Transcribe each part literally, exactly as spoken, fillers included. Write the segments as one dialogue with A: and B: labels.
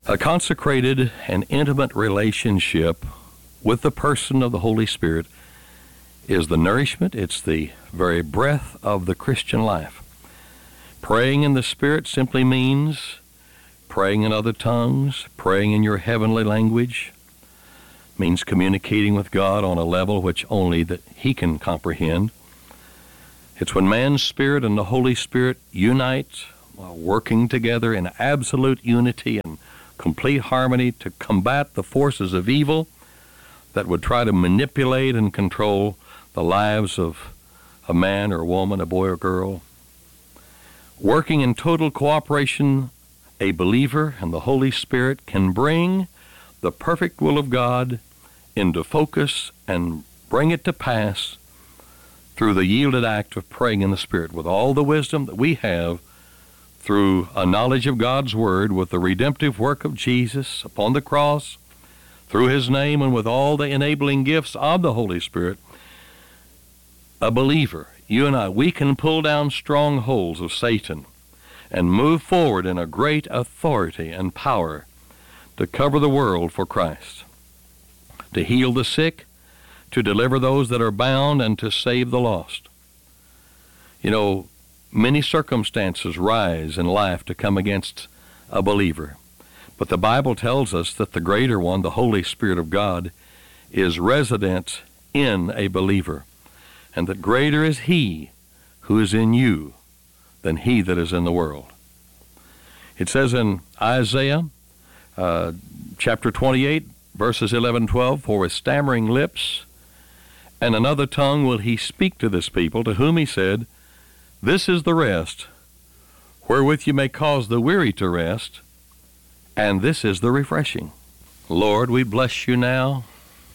A: A consecrated and intimate relationship with the person of the Holy Spirit is the nourishment, it's the very breath of the Christian life. Praying in the Spirit simply means praying in other tongues, praying in your heavenly language, means communicating with God on a level which only that He can comprehend. It's when man's spirit and the Holy Spirit unite, while working together in absolute unity and complete harmony to combat the forces of evil that would try to manipulate and control the lives of a man or a woman, a boy or girl. Working in total cooperation, a believer and the Holy Spirit can bring the perfect will of God into focus and bring it to pass through the yielded act of praying in the Spirit with all the wisdom that we have through a knowledge of God's Word, with the redemptive work of Jesus upon the cross, through His name, and with all the enabling gifts of the Holy Spirit. A believer, you and I, we can pull down strongholds of Satan and move forward in a great authority and power to cover the world for Christ, to heal the sick, to deliver those that are bound, and to save the lost. You know, many circumstances rise in life to come against a believer, but the Bible tells us that the greater one, the Holy Spirit of God, is resident in a believer, and that greater is He who is in you than he that is in the world. It says in Isaiah uh, chapter twenty-eight, verses eleven and twelve, "For with stammering lips and another tongue will He speak to this people, to whom He said, This is the rest, wherewith you may cause the weary to rest, and this is the refreshing." Lord, we bless You now.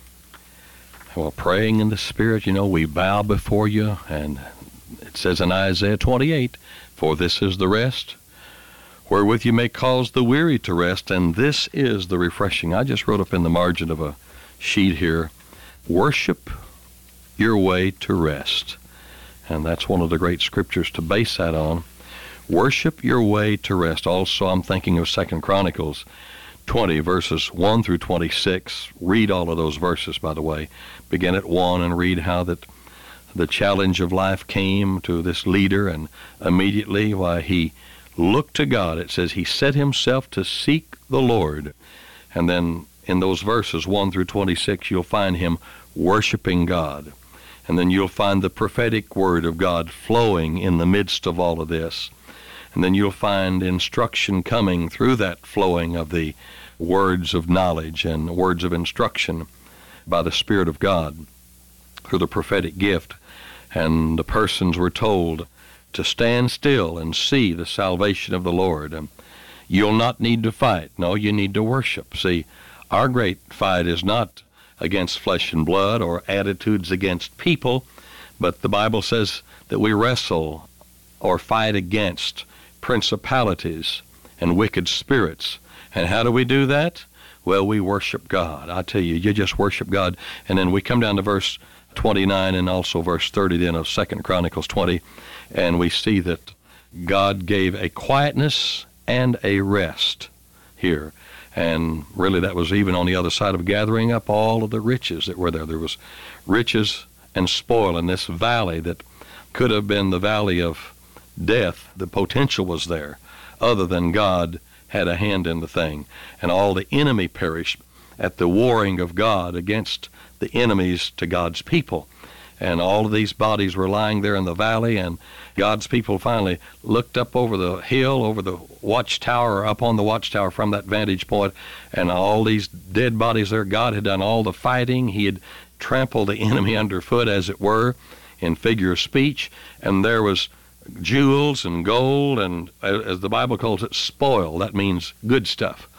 A: While praying in the Spirit, you know, we bow before You, and it says in Isaiah twenty-eight, "For this is the rest, wherewith you may cause the weary to rest, and this is the refreshing." I just wrote up in the margin of a sheet here, worship your way to rest. And that's one of the great scriptures to base that on. Worship your way to rest. Also, I'm thinking of Second Chronicles twenty, verses one through twenty-six. Read all of those verses, by the way. Begin at one and read how that the challenge of life came to this leader, and immediately, why, he looked to God. It says he set himself to seek the Lord. And then in those verses one through twenty-six, you'll find him worshiping God. And then you'll find the prophetic word of God flowing in the midst of all of this. And then you'll find instruction coming through that flowing of the words of knowledge and words of instruction by the Spirit of God through the prophetic gift. And the persons were told to stand still and see the salvation of the Lord. And you'll not need to fight. No, you need to worship. See, our great fight is not against flesh and blood or attitudes against people, but the Bible says that we wrestle or fight against principalities and wicked spirits. And how do we do that? Well, we worship God. I tell you, you just worship God. And then we come down to verse twenty-nine and also verse thirty then of Second Chronicles twenty, and we see that God gave a quietness and a rest here. And really that was even on the other side of gathering up all of the riches that were there. There was riches and spoil in this valley that could have been the valley of death. The potential was there, other than God had a hand in the thing. And all the enemy perished at the warring of God against the enemies to God's people. And all of these bodies were lying there in the valley, and God's people finally looked up over the hill, over the watchtower, up on the watchtower from that vantage point, and all these dead bodies there. God had done all the fighting. He had trampled the enemy underfoot, as it were, in figure of speech, and there was jewels and gold, and as the Bible calls it, spoil. That means good stuff.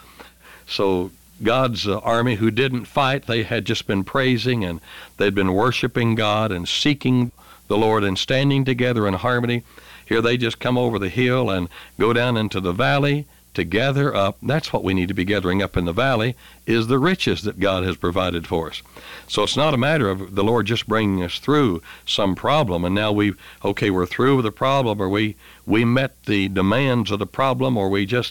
A: So God's uh, army, who didn't fight, they had just been praising, and they'd been worshiping God and seeking the Lord and standing together in harmony. Here they just come over the hill and go down into the valley to gather up. That's what we need to be gathering up in the valley, is the riches that God has provided for us. So it's not a matter of the Lord just bringing us through some problem, and now we, okay, we're through with the problem, or we, we met the demands of the problem, or we just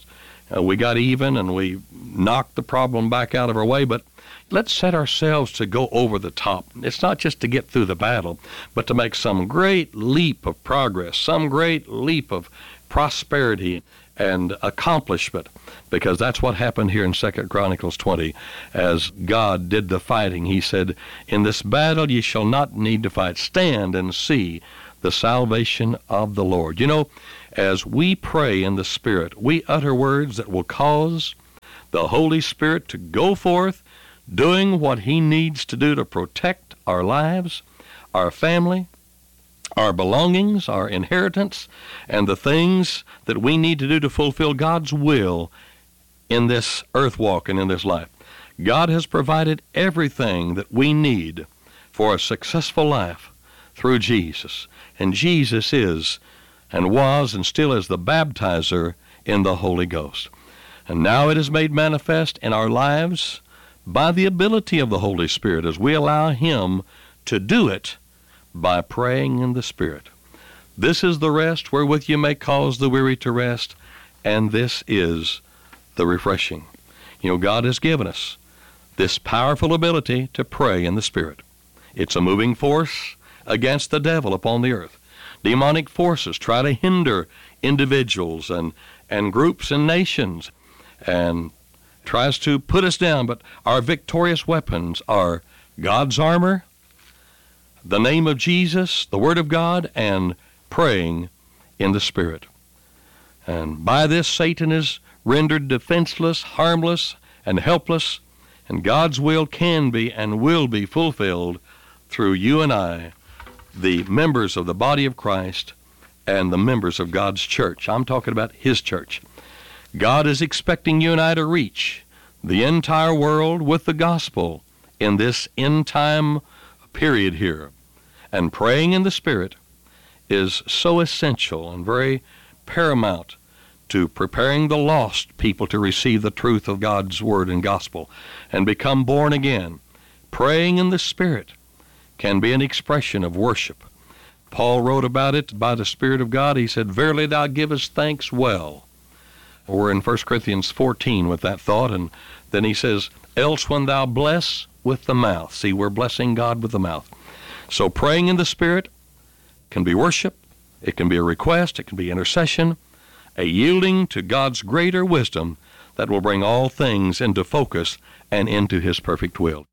A: Uh, we got even and we knocked the problem back out of our way, but let's set ourselves to go over the top. It's not just to get through the battle, but to make some great leap of progress, some great leap of prosperity and accomplishment, because that's what happened here in Second Chronicles twenty. As God did the fighting, he said, "In this battle ye shall not need to fight. Stand and see the salvation of the Lord." You know, as we pray in the Spirit, we utter words that will cause the Holy Spirit to go forth doing what he needs to do to protect our lives, our family, our belongings, our inheritance, and the things that we need to do to fulfill God's will in this earth walk and in this life. God has provided everything that we need for a successful life through Jesus. And Jesus is and was and still is the baptizer in the Holy Ghost. And now it is made manifest in our lives by the ability of the Holy Spirit as we allow him to do it by praying in the Spirit. This is the rest wherewith you may cause the weary to rest, and this is the refreshing. You know, God has given us this powerful ability to pray in the Spirit. It's a moving force against the devil upon the earth. Demonic forces try to hinder individuals and, and groups and nations and tries to put us down, but our victorious weapons are God's armor, the name of Jesus, the Word of God, and praying in the Spirit. And by this Satan is rendered defenseless, harmless, and helpless, and God's will can be and will be fulfilled through you and I, the members of the body of Christ and the members of God's church. I'm talking about his church. God is expecting you and I to reach the entire world with the gospel in this end time period here. And praying in the Spirit is so essential and very paramount to preparing the lost people to receive the truth of God's word and gospel and become born again. Praying in the Spirit can be an expression of worship. Paul wrote about it by the Spirit of God. He said, "Verily thou givest thanks well." We're in First Corinthians fourteen with that thought, and then he says, "Else when thou bless with the mouth." See, we're blessing God with the mouth. So praying in the Spirit can be worship, it can be a request, it can be intercession, a yielding to God's greater wisdom that will bring all things into focus and into his perfect will.